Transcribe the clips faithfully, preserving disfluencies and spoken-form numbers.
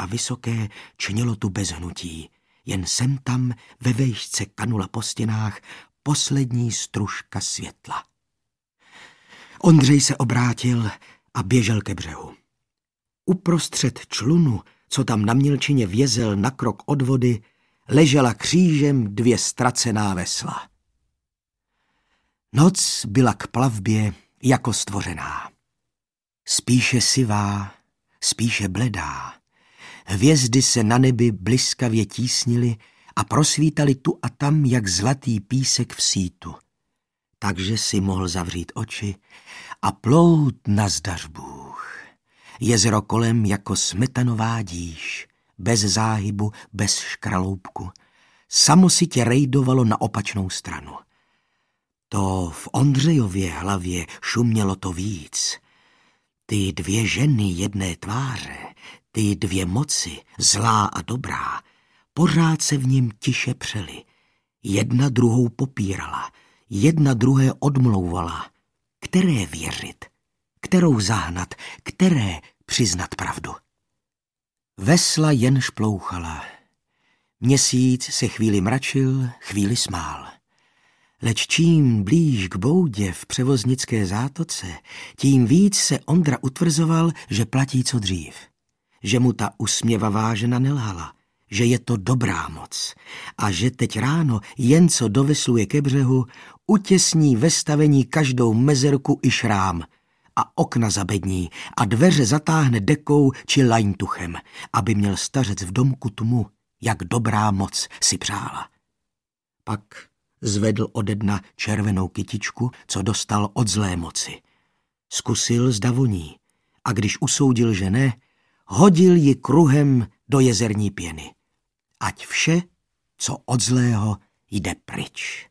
a vysoké činilo tu bez hnutí. Jen sem tam ve vejšce kanula po stěnách poslední stružka světla. Ondřej se obrátil a běžel ke břehu. Uprostřed člunu, co tam na mělčině vězel na krok od vody, ležela křížem dvě ztracená vesla. Noc byla k plavbě jako stvořená. Spíše sivá, spíše bledá. Hvězdy se na nebi bliskavě tísnily a prosvítaly tu a tam, jak zlatý písek v sítu. Takže si mohl zavřít oči a plout nazdař Bůh. Jezero kolem jako smetanová díž, bez záhybu, bez škraloupku. Samo si tě rejdovalo na opačnou stranu. To v Ondřejově hlavě šumělo to víc. Ty dvě ženy jedné tváře, ty dvě moci, zlá a dobrá, pořád se v něm tiše přely. Jedna druhou popírala, jedna druhé odmlouvala. Které věřit, kterou zahnat, které přiznat pravdu. Vesla jen šplouchala. Měsíc se chvíli mračil, chvíli smál. Leč čím blíž k boudě v převoznické zátoce, tím víc se Ondra utvrzoval, že platí co dřív. Že mu ta usměvavá žena nelhala, že je to dobrá moc a že teď ráno, jen co dovesluje ke břehu, utěsní ve stavení každou mezerku i šrám a okna zabední a dveře zatáhne dekou či laňtuchem, aby měl stařec v domku tmu, jak dobrá moc si přála. Pak zvedl ode dna červenou kytičku, co dostal od zlé moci. Zkusil, zda voní, a když usoudil, že ne, hodil ji kruhem do jezerní pěny. Ať vše, co od zlého, jde pryč.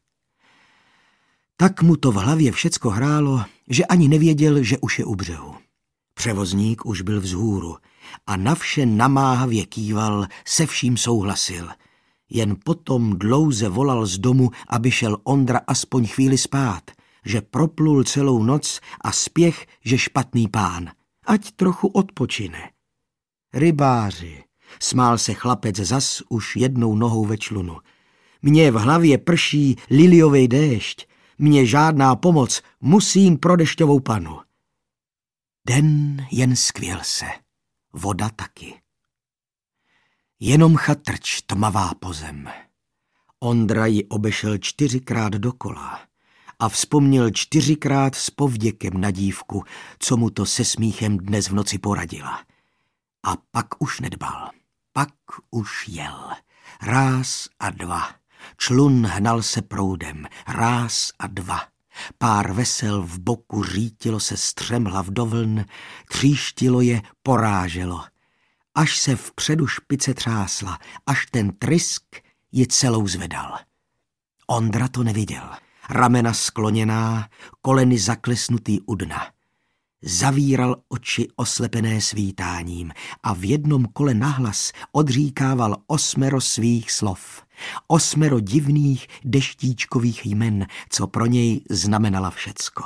Tak mu to v hlavě všecko hrálo, že ani nevěděl, že už je u břehu. Převozník už byl vzhůru a na vše namáhavě kýval, se vším souhlasil. Jen potom dlouze volal z domu, aby šel Ondra aspoň chvíli spát, že proplul celou noc a spěch, že špatný pán. Ať trochu odpočine. Rybáři, smál se chlapec zas už jednou nohou ve člunu. Mně v hlavě prší liliovej déšť, mně žádná pomoc, musím pro dešťovou panu. Den jen skvěl se, voda taky. Jenom chatrč tmavá pozem. Ondra ji obešel čtyřikrát dokola a vzpomněl čtyřikrát s povděkem na dívku, co mu to se smíchem dnes v noci poradila. A pak už nedbal, pak už jel. Ráz a dva. Člun hnal se proudem, ráz a dva. Pár vesel v boku řítilo se střem hlav do vln, tříštilo je, poráželo. Až se vpředu špice třásla, až ten trysk ji celou zvedal. Ondra to neviděl. Ramena skloněná, koleny zaklesnutý u dna. Zavíral oči oslepené svítáním a v jednom kole nahlas odříkával osmero svých slov. Osmero divných deštíčkových jmen, co pro něj znamenala všecko.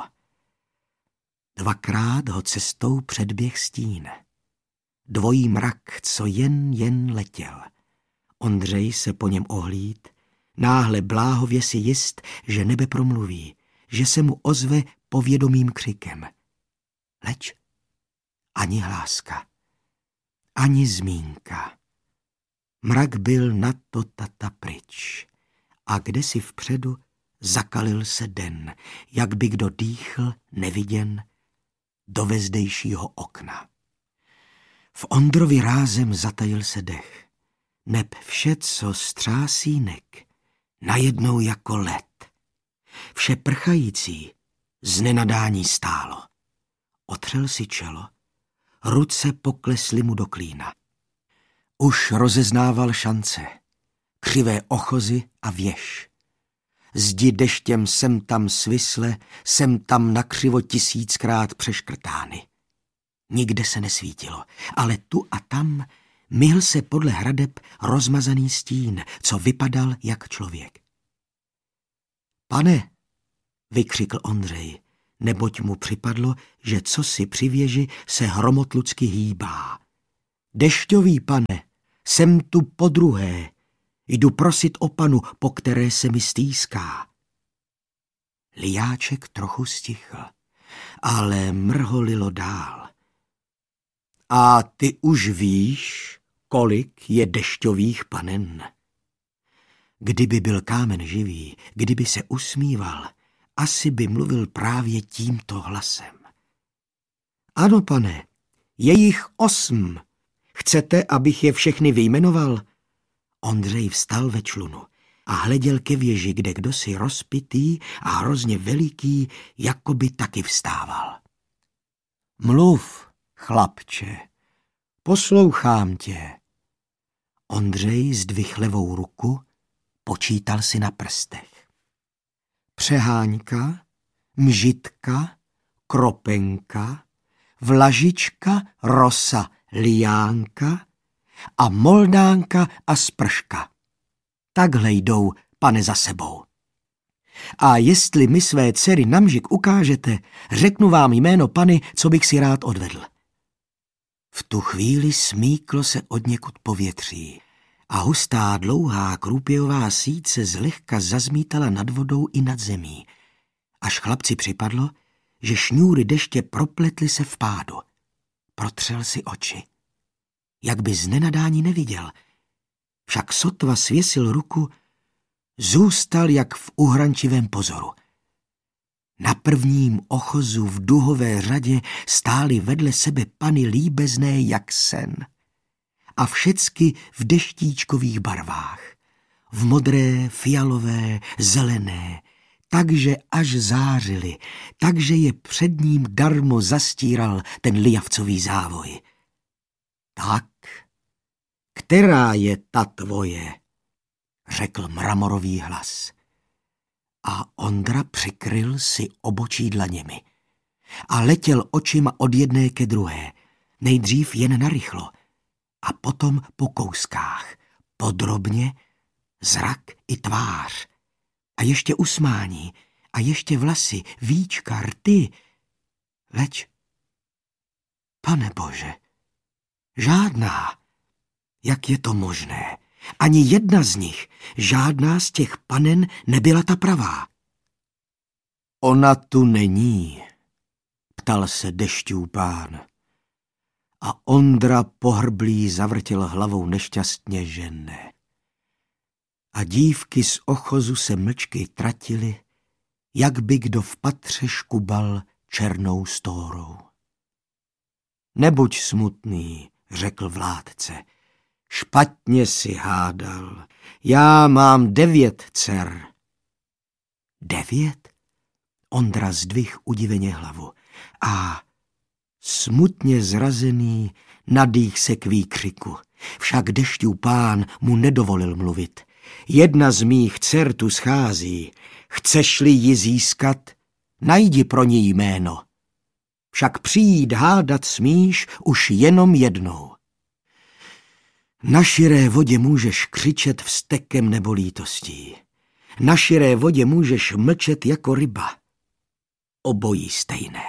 Dvakrát ho cestou předběh stín. Dvojí mrak, co jen jen letěl. Ondřej se po něm ohlíd, náhle bláhově si jist, že nebe promluví, že se mu ozve povědomým křikem. Leč ani hláska, ani zmínka. Mrak byl na to tata pryč a kdesi vpředu zakalil se den, jak by kdo dýchl neviděn do vezdejšího okna. V Ondrovi rázem zatajil se dech, neb vše, co střásínek, najednou jako led. Vše prchající z nenadání stálo. Otřel si čelo, ruce poklesly mu do klína. Už rozeznával šance, křivé ochozy a věž. Zdi deštěm sem tam svisle, sem tam nakřivo tisíckrát přeškrtány. Nikde se nesvítilo, ale tu a tam myhl se podle hradeb rozmazaný stín, co vypadal jak člověk. Pane, vykřikl Ondřej, neboť mu připadlo, že cosi při věži se hromotlucky hýbá. Dešťový pane, jsem tu podruhé, jdu prosit o panu, po které se mi stýská. Lijáček trochu stichl, ale mrholilo dál. A ty už víš, kolik je dešťových panen. Kdyby byl kámen živý, kdyby se usmíval, asi by mluvil právě tímto hlasem. Ano, pane, je jich osm. Chcete, abych je všechny vyjmenoval? Ondřej vstal ve člunu a hleděl ke věži, kde kdosi rozpitý a hrozně veliký, jako by taky vstával. Mluv, chlapče, poslouchám tě. Ondřej zdvihl levou ruku, počítal si na prstech. Přeháňka, mžitka, kropenka, vlažička, rosa, liánka a moldánka a sprška. Takhle jdou, pane, za sebou. A jestli mi své dcery na mžik ukážete, řeknu vám jméno pany, co bych si rád odvedl. V tu chvíli smíklo se odněkud povětří a hustá, dlouhá krůpějová síť se zlehka zazmítala nad vodou i nad zemí, až chlapci připadlo, že šňůry deště propletly se v pádu. Protřel si oči. Jak by z nenadání neviděl, však sotva svěsil ruku, zůstal jak v uhrančivém pozoru. Na prvním ochozu v duhové řadě stály vedle sebe pany líbezné jak sen. A všecky v deštíčkových barvách. V modré, fialové, zelené, takže až zářily, takže je před ním darmo zastíral ten lijavcový závoj. Tak, která je ta tvoje? Řekl mramorový hlas. A Ondra přikryl si obočí dlaněmi a letěl očima od jedné ke druhé, nejdřív jen narychlo a potom po kouskách, podrobně, zrak i tvář a ještě usmání a ještě vlasy, víčka, rty. Leč, pane Bože, žádná. Jak je to možné? Ani jedna z nich, žádná z těch panen nebyla ta pravá. Ona tu není, ptal se dešťů pán. A Ondra pohrblý zavrtěl hlavou nešťastně, že ne. A dívky z ochozu se mlčky tratily, jak by kdo v patře škubal černou stórou. Nebuď smutný, řekl vládce, špatně si hádal. Já mám devět dcer. Devět? Ondra zdvih udiveně hlavu a smutně zrazený nadých se k výkřiku. Však dešťů pán mu nedovolil mluvit. Jedna z mých dcer tu schází. Chceš-li ji získat, najdi pro ní jméno. Však přijít hádat smíš už jenom jednou. Na širé vodě můžeš křičet vztekem nebo lítostí. Na širé vodě můžeš mlčet jako ryba. Obojí stejné.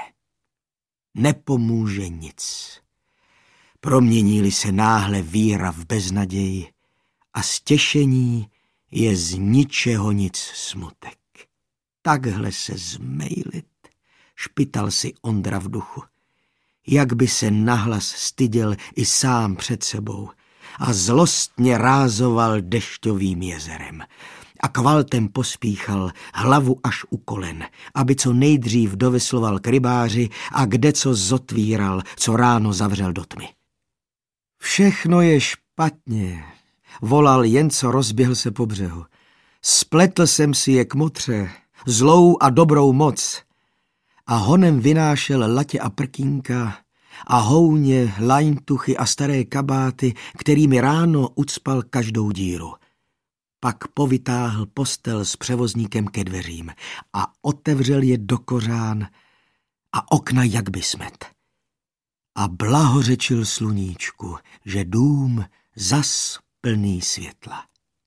Nepomůže nic. Promění-li se náhle víra v beznaději a stěšení je z ničeho nic smutek. Takhle se zmejlit, špital si Ondra v duchu. Jak by se nahlas styděl i sám před sebou a zlostně rázoval dešťovým jezerem. A kvaltem pospíchal hlavu až u kolen, aby co nejdřív dovesloval k rybáři a kde co zotvíral, co ráno zavřel do tmy. Všechno je špatně, volal jen co rozběhl se po břehu. Spletl jsem si je k motře, zlou a dobrou moc. A honem vynášel latě a prkínka a houně, lajntuchy a staré kabáty, kterými ráno ucpal každou díru. Pak povytáhl postel s převozníkem ke dveřím a otevřel je do kořán a okna jak by smet. A blahořečil sluníčku, že dům zas plný světla.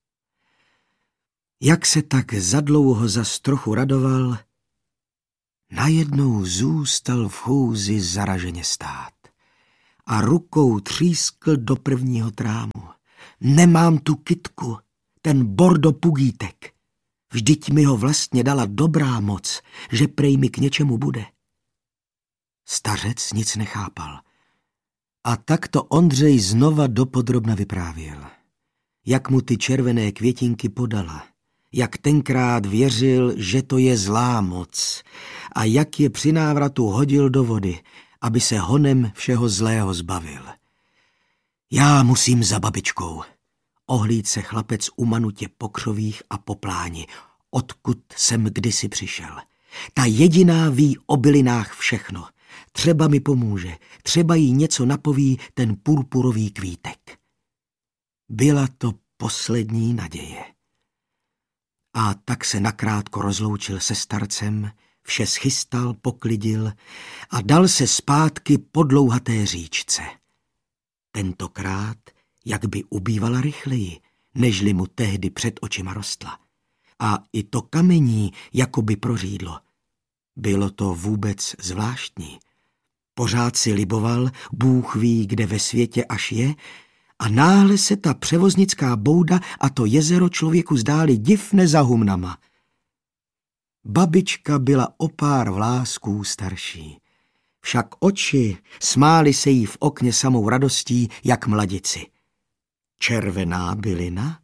Jak se tak zadlouho zas trochu radoval, najednou zůstal v chůzi zaraženě stát a rukou třískl do prvního trámu. Nemám tu kytku, ten bordo pugítek. Vždyť mi ho vlastně dala dobrá moc, že prej mi k něčemu bude. Stařec nic nechápal. A tak to Ondřej znova dopodrobna vyprávěl. Jak mu ty červené květinky podala, jak tenkrát věřil, že to je zlá moc a jak je při návratu hodil do vody, aby se honem všeho zlého zbavil. Já musím za babičkou. Ohlíd se chlapec umanutě po křovích a po pláni, odkud jsem kdysi přišel. Ta jediná ví o bylinách všechno. Třeba mi pomůže, třeba jí něco napoví ten purpurový kvítek. Byla to poslední naděje. A tak se nakrátko rozloučil se starcem, vše schystal, poklidil a dal se zpátky po dlouhaté říčce. Tentokrát, jak by ubývala rychleji, nežli mu tehdy před očima rostla. A i to kamení jako by prořídlo. Bylo to vůbec zvláštní. Pořád si liboval, Bůh ví, kde ve světě až je, a náhle se ta převoznická bouda a to jezero člověku zdály divne za humnama. Babička byla o pár vlásků starší. Však oči smály se jí v okně samou radostí, jak mladici. Červená bylina?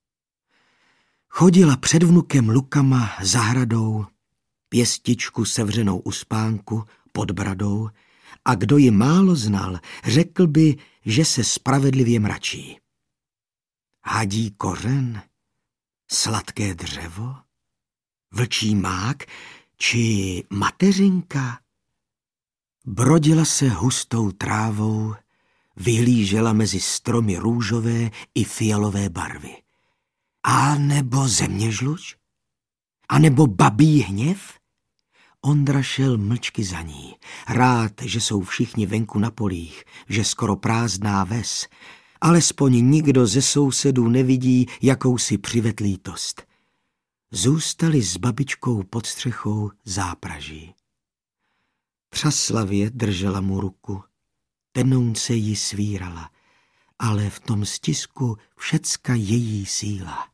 Chodila před vnukem lukama, zahradou, pěstičku sevřenou u spánku, pod bradou, a kdo ji málo znal, řekl by, že se spravedlivě mračí. Hadí kořen, sladké dřevo, vlčí mák či mateřinka. Brodila se hustou trávou, vyhlížela mezi stromy růžové i fialové barvy. A nebo zeměžluč? A nebo babí hněv? Ondra šel mlčky za ní, rád, že jsou všichni venku na polích, že skoro prázdná ves, alespoň nikdo ze sousedů nevidí jakousi přivet lítost. Zůstali s babičkou pod střechou zápraží. Přaslavě držela mu ruku, tenounce ji svírala, ale v tom stisku všecka její síla.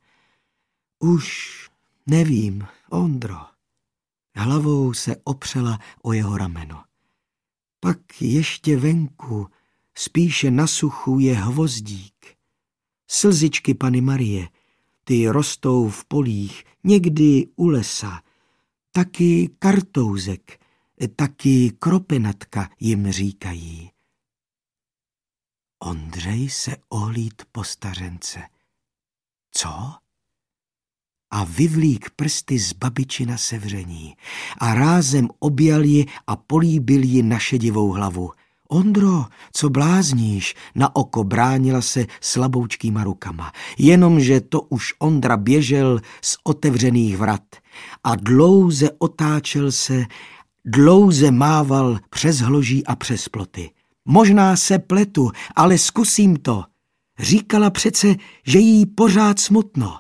Už nevím, Ondro. Hlavou se opřela o jeho rameno. Pak ještě venku, spíše na suchu, je hvozdík. Slzičky Panny Marie, ty rostou v polích, někdy u lesa. Taky kartouzek, taky kropenatka jim říkají. Ondřej se ohlíd po stařence. Co? A vyvlík prsty z babičina sevření a rázem objal ji a políbil ji na šedivou hlavu. Ondro, co blázníš? Na oko bránila se slaboučkýma rukama, jenomže to už Ondra běžel z otevřených vrat a dlouze otáčel se, dlouze mával přes hloží a přes ploty. Možná se pletu, ale zkusím to. Říkala přece, že jí pořád smutno.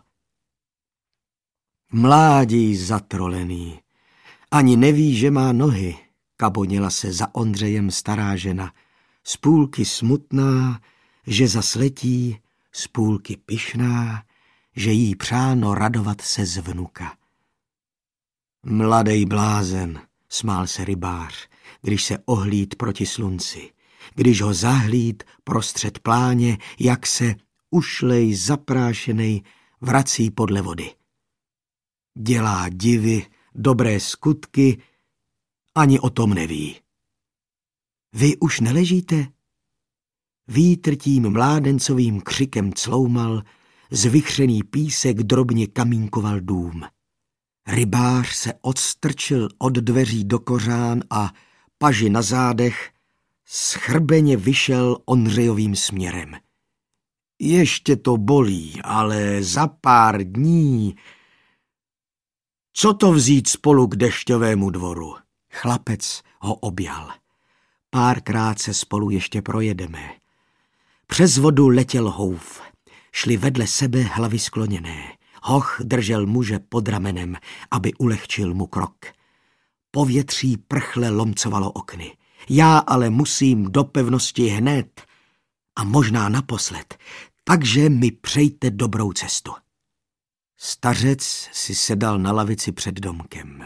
Mládí zatrolený, ani neví, že má nohy, kabonila se za Ondřejem stará žena, z půlky smutná, že zasletí, z půlky pyšná, že jí přáno radovat se z vnuka. Mladej blázen, smál se rybář, když se ohlíd proti slunci, když ho zahlíd prostřed pláně, jak se ušlej zaprášenej vrací podle vody. Dělá divy, dobré skutky, ani o tom neví. Vy už neležíte? Vítr tím mládencovým křikem cloumal, zvychřený písek drobně kamínkoval dům. Rybář se odstrčil od dveří do kořán a paži na zádech schrbeně vyšel Ondřejovým směrem. Ještě to bolí, ale za pár dní... Co to vzít spolu k dešťovému dvoru? Chlapec ho objal. Párkrát se spolu ještě projedeme. Přes vodu letěl houf. Šli vedle sebe hlavy skloněné. Hoch držel muže pod ramenem, aby ulehčil mu krok. Povětří prchle lomcovalo okny. Já ale musím do pevnosti hned a možná naposled, takže mi přejte dobrou cestu. Stařec si sedal na lavici před domkem.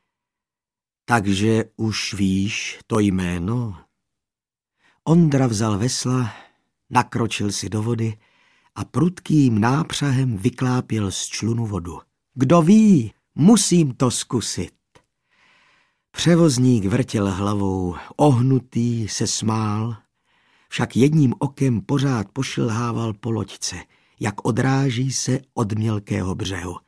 Takže už víš to jméno? Ondra vzal vesla, nakročil si do vody a prudkým nápřahem vyklápěl z člunu vodu. Kdo ví, musím to zkusit. Převozník vrtěl hlavou, ohnutý se smál, však jedním okem pořád pošilhával po loďce, jak odráží se od mělkého břehu.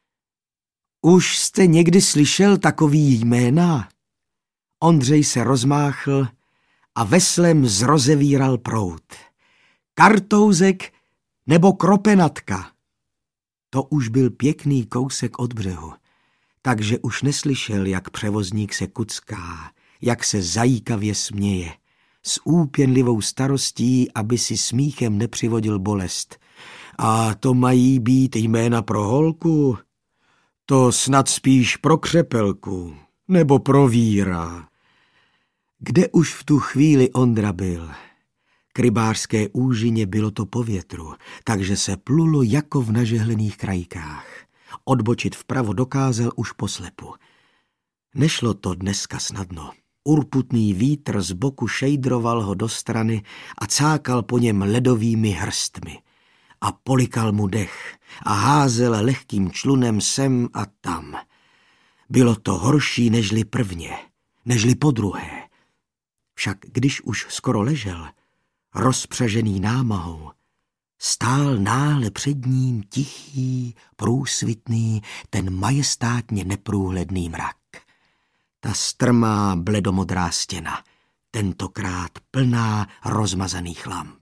Už jste někdy slyšel takový jména? Ondřej se rozmáchl a veslem zrozevíral proud. Kartouzek nebo Kropenatka? To už byl pěkný kousek od břehu, takže už neslyšel, jak převozník se kucká, jak se zajíkavě směje, s úpěnlivou starostí, aby si smíchem nepřivodil bolest. A to mají být jména pro holku? To snad spíš pro křepelku, nebo pro víra. Kde už v tu chvíli Ondra byl? K rybářské úžině bylo to po větru, takže se plulo jako v nažehlených krajkách. Odbočit vpravo dokázal už poslepu. Nešlo to dneska snadno. Urputný vítr z boku šejdroval ho do strany a cákal po něm ledovými hrstmi. A polikal mu dech a házel lehkým člunem sem a tam. Bylo to horší nežli prvně, nežli podruhé. Však když už skoro ležel, rozpřažený námahou, stál náhle před ním tichý, průsvitný, ten majestátně neprůhledný mrak. Ta strmá bledomodrá stěna, tentokrát plná rozmazaných lamp.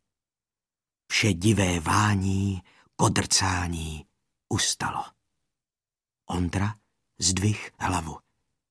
Vše divé vání, kodrcání ustalo. Ondra zdvih hlavu.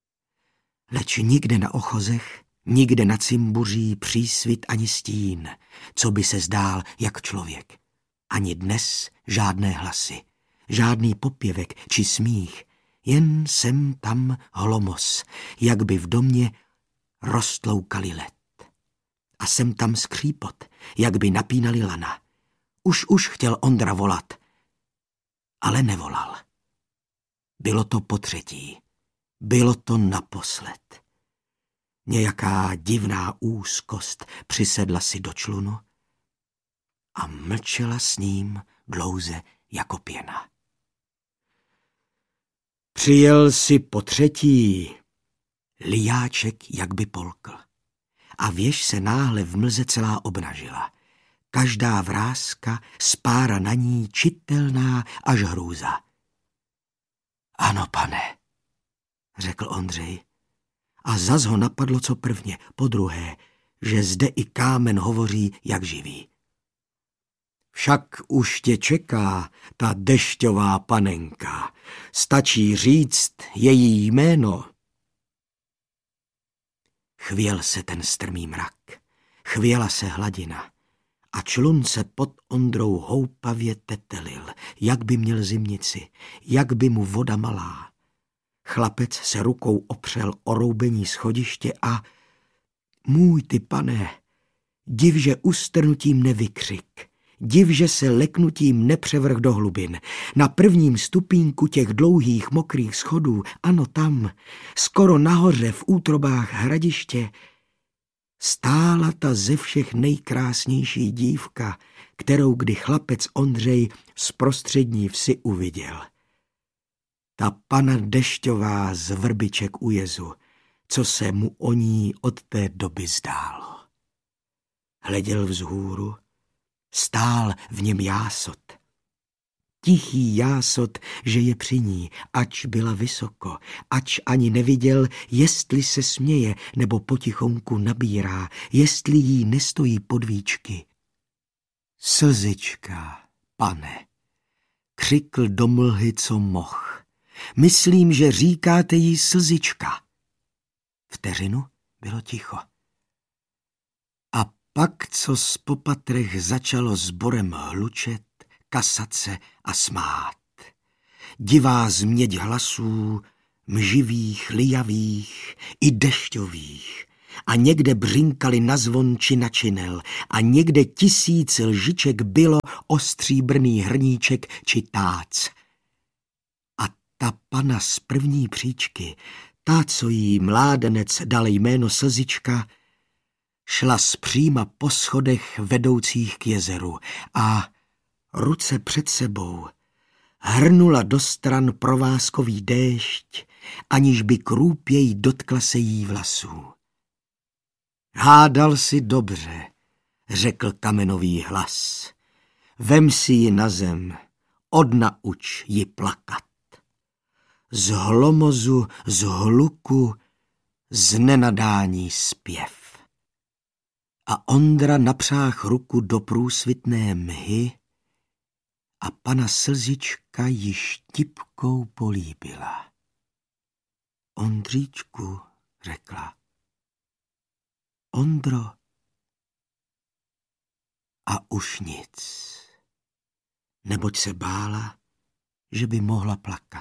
Leč nikde na ochozech, nikde na cimbuří přísvit ani stín, co by se zdál jak člověk. Ani dnes žádné hlasy, žádný popěvek či smích, jen sem tam hlomos, jak by v domě roztloukali led. A sem tam skřípot, jak by napínali lana. Už už chtěl Ondra volat, ale nevolal. Bylo to potřetí, bylo to naposled. Nějaká divná úzkost přisedla si do člunu a mlčela s ním dlouze jako pěna. Přijel si potřetí, lijáček jak by polkl. A věž se náhle v mlze celá obnažila. Každá vrázka, spára na ní čitelná až hrůza. Ano, pane, řekl Ondřej. A zas ho napadlo co prvně, podruhé, že zde i kámen hovoří jak živý. Však už tě čeká ta dešťová panenka. Stačí říct její jméno. Chvěl se ten strmý mrak, chvěla se hladina a člun se pod Ondrou houpavě tetelil, jak by měl zimnici, jak by mu voda malá. Chlapec se rukou opřel o roubení schodiště a můj ty pane, div, že ustrnutím nevykřik, div, že se leknutím nepřevrh do hlubin. Na prvním stupínku těch dlouhých mokrých schodů, ano tam, skoro nahoře v útrobách hradiště, stála ta ze všech nejkrásnější dívka, kterou kdy chlapec Ondřej z prostřední vsi uviděl. Ta pana Dešťová z Vrbiček u jezu, co se mu o ní od té doby zdálo. Hleděl vzhůru, stál v něm jásot. Tichý jásot, že je při ní, ač byla vysoko, ač ani neviděl, jestli se směje nebo potichonku nabírá, jestli jí nestojí podvíčky. Slzička, pane, křikl do mlhy, co moh. Myslím, že říkáte jí slzička. Vteřinu bylo ticho. A pak, co z popatrech začalo sborem hlučet, kasat se a smát. Divá změť hlasů, mživých, lijavých i dešťových, a někde břinkali na zvon či na činel a někde tisíc lžiček bylo o stříbrný hrníček či tác. A ta pana z první příčky, ta, co jí mládenec dal jméno Slzička, šla zpříma po schodech vedoucích k jezeru a ruce před sebou hrnula do stran provázkový déšť, aniž by krůpěj dotkla se jí vlasů. Hádal si dobře, řekl kamenový hlas. Vem si ji na zem, odnauč ji plakat. Z hlomozu, z hluku, z nenadání zpěv. A Ondra napřáh ruku do průsvitné mhy a pana Slzička ji štipkou políbila. Ondříčku, řekla. Ondro. A už nic, neboť se bála, že by mohla plakat.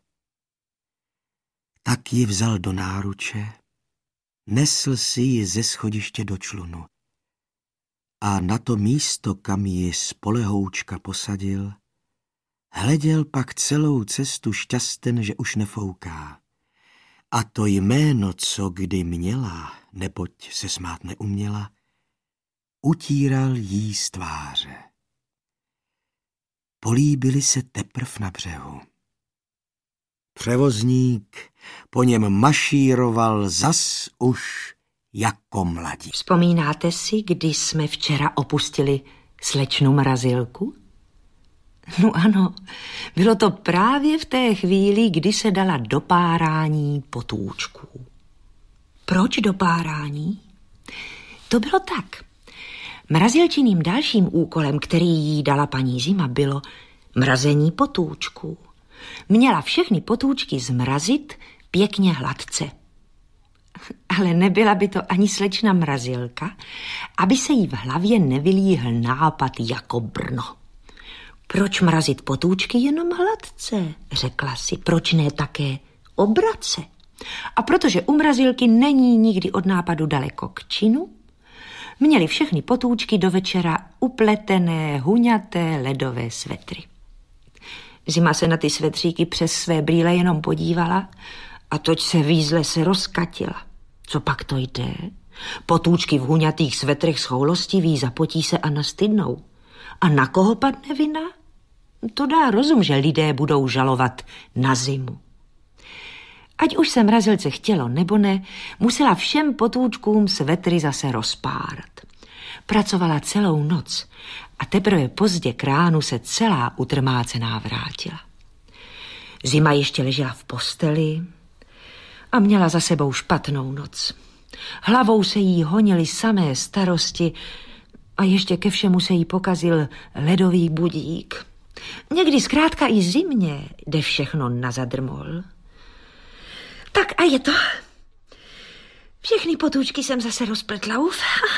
Tak ji vzal do náruče, nesl si ji ze schodiště do člunu a na to místo, kam ji spolehoučka posadil, hleděl pak celou cestu šťasten, že už nefouká. A to jméno, co kdy měla, neboť se smát neuměla, utíral jí z tváře. Políbili se teprv na břehu. Převozník po něm mašíroval zas už jako mladí. Vzpomínáte si, kdy jsme včera opustili slečnu Mrazilku? No ano, bylo to právě v té chvíli, kdy se dala do párání potůčků. Proč do párání? To bylo tak. Mrazilčiným dalším úkolem, který jí dala paní Zima, bylo mrazení potůčků. Měla všechny potůčky zmrazit pěkně hladce. Ale nebyla by to ani slečna Mrazilka, aby se jí v hlavě nevylíhl nápad jako Brno. Proč mrazit potůčky jenom hladce, řekla si, proč ne také obrace? A protože u Mrazilky není nikdy od nápadu daleko k činu, měli všechny potůčky do večera upletené, huňaté ledové svetry. Zima se na ty svetříky přes své brýle jenom podívala a toť se výzle se rozkatila. Co pak to jde? Potůčky v huňatých svetrech schoulostiví, zapotí se a nastydnou. A na koho padne vina? To dá rozum, že lidé budou žalovat na zimu. Ať už se Mrazilce chtělo nebo ne, musela všem potůčkům svetry zase rozpárat. Pracovala celou noc a teprve pozdě k ránu se celá utrmácená vrátila. Zima ještě ležela v posteli a měla za sebou špatnou noc. Hlavou se jí honily samé starosti a ještě ke všemu se jí pokazil ledový budík. Někdy zkrátka i zimně jde všechno na zadrmol. Tak a je to. Všechny potůčky jsem zase rozpletla, uf.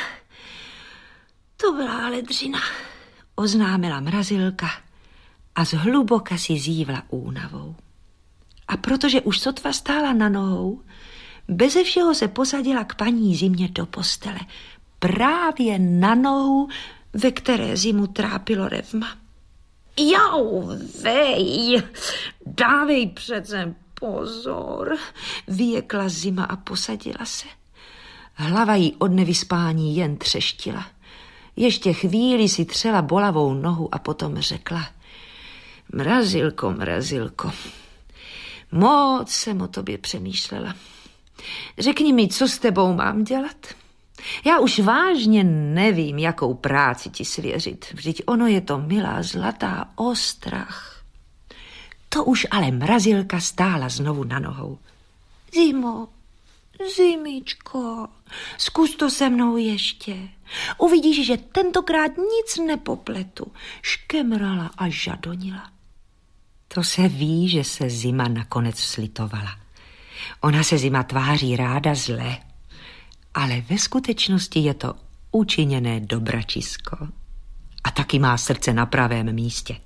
To byla ale dřina, oznámila Mrazilka a zhluboka si zívla únavou. A protože už sotva stála na nohou, beze všeho se posadila k paní Zimě do postele. Právě na nohu, ve které Zimu trápilo revma. Jau, vej, dávej přece pozor, vyjekla Zima a posadila se. Hlava jí od nevyspání jen třeštila. Ještě chvíli si třela bolavou nohu a potom řekla: Mrazilko, Mrazilko, moc jsem o tobě přemýšlela. Řekni mi, co s tebou mám dělat? Já už vážně nevím, jakou práci ti svěřit. Vždyť ono je to milá zlatá ostrach. To už ale Mrazilka stála znovu na nohou. Zimo, Zimičko, zkus to se mnou ještě. Uvidíš, že tentokrát nic nepopletu. Škemrala a žadonila. To se ví, že se Zima nakonec slitovala. Ona se Zima tváří ráda zle, ale ve skutečnosti je to učiněné dobračisko. A taky má srdce na pravém místě.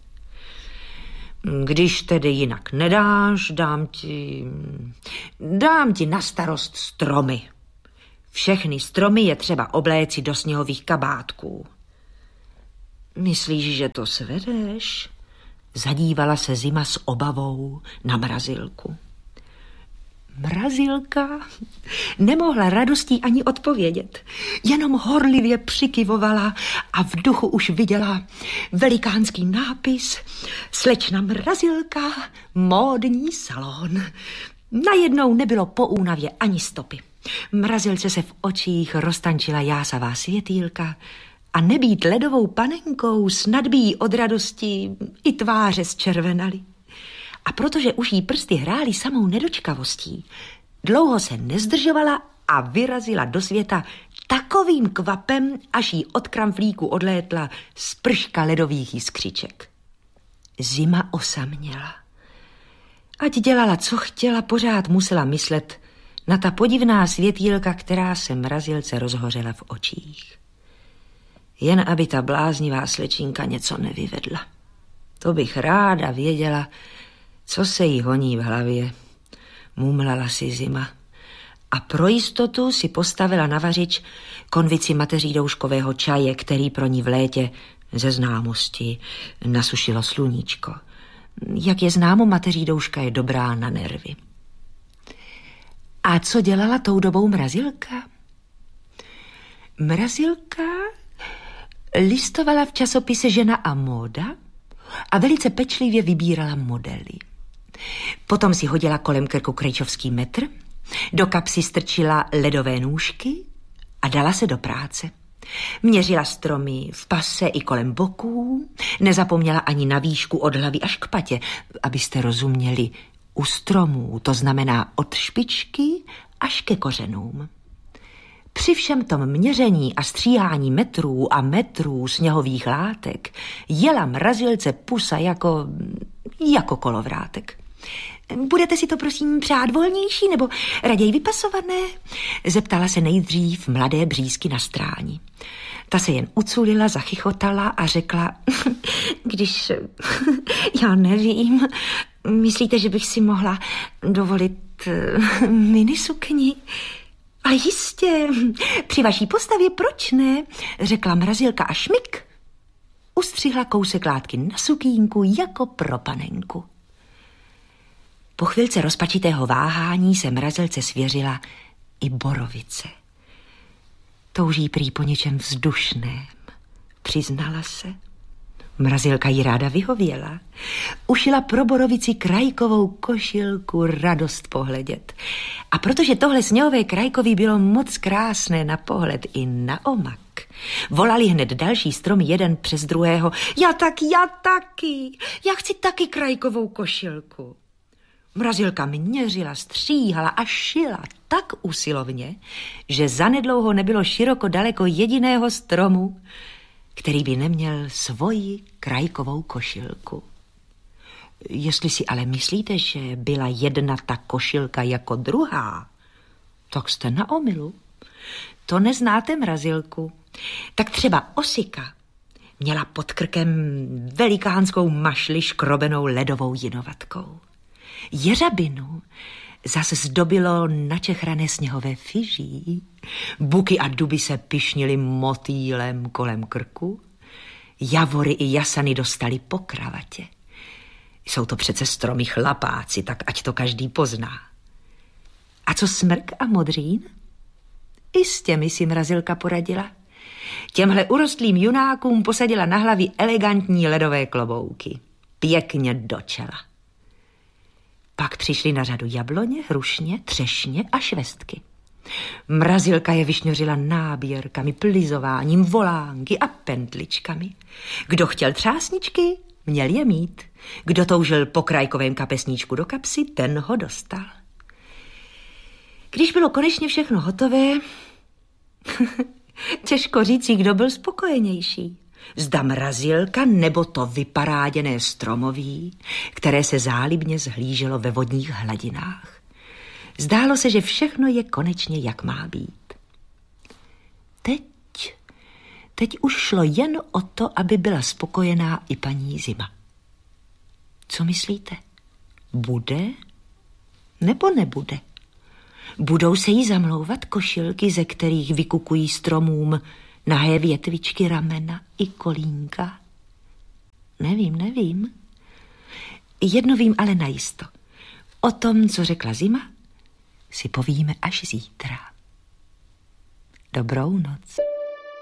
Když tedy jinak nedáš, dám ti, dám ti na starost stromy. Všechny stromy je třeba obléci do sněhových kabátků. Myslíš, že to svedeš? Zadívala se Zima s obavou na Mrazilku. Mrazilka nemohla radostí ani odpovědět. Jenom horlivě přikyvovala a v duchu už viděla velikánský nápis Slečna Mrazilka, módní salon. Najednou nebylo po únavě ani stopy. Mrazilce se v očích roztančila jásavá světýlka a nebýt ledovou panenkou snad by jí od radosti i tváře zčervenaly. A protože už jí prsty hrály samou nedočkavostí, dlouho se nezdržovala a vyrazila do světa takovým kvapem, až jí od kramflíku odlétla sprška ledových jiskřiček. Zima osaměla. Ať dělala, co chtěla, pořád musela myslet na ta podivná světýlka, která se Mrazilce rozhořela v očích. Jen aby ta bláznivá slečinka něco nevyvedla. To bych ráda věděla, co se jí honí v hlavě, mumlala si Zima. A pro jistotu si postavila na vařič konvici mateřídouškového čaje, který pro ní v létě ze známosti nasušilo sluníčko. Jak je známo, mateřídouška je dobrá na nervy. A co dělala tou dobou Mrazilka? Mrazilka listovala v časopise Žena a móda a velice pečlivě vybírala modely. Potom si hodila kolem krku krejčovský metr, do kapsy strčila ledové nůžky a dala se do práce. Měřila stromy v pase i kolem boků, nezapomněla ani na výšku od hlavy až k patě, abyste rozuměli, u stromů, to znamená od špičky až ke kořenům. Při všem tom měření a stříhání metrů a metrů sněhových látek jela Mrazilce pusa jako, jako kolovrátek. Budete si to prosím přát volnější nebo raději vypasované? Zeptala se nejdřív mladé břízky na stráni. Ta se jen uculila, zachychotala a řekla, když, já nevím, myslíte, že bych si mohla dovolit minisukni? Ale jistě, při vaší postavě proč ne? Řekla Mrazilka a šmik. Ustřihla kousek látky na sukínku jako pro panenku. Po chvilce rozpačitého váhání se Mrazilce svěřila i borovice. Touží prý po něčem vzdušném, přiznala se. Mrazilka jí ráda vyhověla. Ušila pro borovici krajkovou košilku, radost pohledět. A protože tohle sněhové krajkový bylo moc krásné na pohled i na omak, volali hned další stromy jeden přes druhého. Já taky, já taky, já chci taky krajkovou košilku. Mrazilka měřila, stříhala a šila tak usilovně, že zanedlouho nebylo široko daleko jediného stromu, který by neměl svoji krajkovou košilku. Jestli si ale myslíte, že byla jedna ta košilka jako druhá, tak jste na omylu. To neznáte Mrazilku. Tak třeba osika měla pod krkem velikánskou mašli škrobenou ledovou jinovatkou. Jeřabinu zase zdobilo načechrané sněhové fyží. Buky a duby se pyšnily motýlem kolem krku. Javory i jasany dostali po kravatě. Jsou to přece stromy chlapáci, tak ať to každý pozná. A co smrk a modřín? I s těmi si Mrazilka poradila. Těmhle urostlým junákům posadila na hlavy elegantní ledové klobouky. Pěkně do čela. Pak přišly na řadu jabloně, hrušně, třešně a švestky. Mrazilka je vyšňořila náběrkami, plizováním, volánky a pentličkami. Kdo chtěl třásničky, měl je mít. Kdo toužil po krajkovém kapesníčku do kapsy, ten ho dostal. Když bylo konečně všechno hotové, těžko říci, kdo byl spokojenější. Zda Mrazilka nebo to vyparáděné stromoví, které se zálibně zhlíželo ve vodních hladinách. Zdálo se, že všechno je konečně jak má být. Teď, teď už šlo jen o to, aby byla spokojená i paní Zima. Co myslíte? Bude nebo nebude? Budou se jí zamlouvat košilky, ze kterých vykukují stromům nahé větvičky, ramena i kolínka? Nevím, nevím. Jedno vím ale najisto. O tom, co řekla zima, si povíme až zítra. Dobrou noc.